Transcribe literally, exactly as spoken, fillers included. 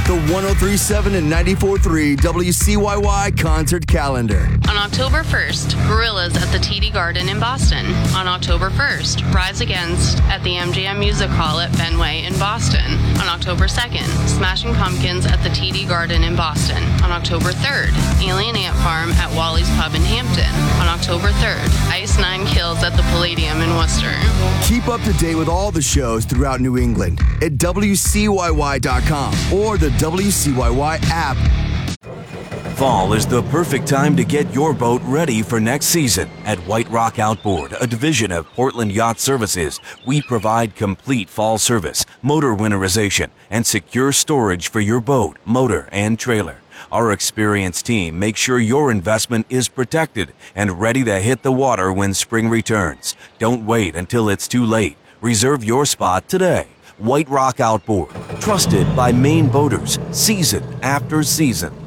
The one oh three point seven and ninety-four point three W C Y Y concert calendar. On October first, Gorillaz at the T D Garden in Boston. On October first, Rise Against at the M G M Music Hall at Fenway in Boston. On October second, Smashing Pumpkins at the T D Garden in Boston. On October third, Alien Ant Farm at Wally's Pub in Hampton. On October third, Ice Nine Kills at the Palladium in Worcester. Keep up to date with all the shows throughout New England at W C Y Y dot com or the W C Y Y app. Fall is the perfect time to get your boat ready for next season. At White Rock Outboard, a division of Portland Yacht Services, we provide complete fall service, motor winterization, and secure storage for your boat, motor, and trailer. Our experienced team makes sure your investment is protected and ready to hit the water when spring returns. Don't wait until it's too late. Reserve your spot today. White Rock Outboard, trusted by Maine boaters, season after season.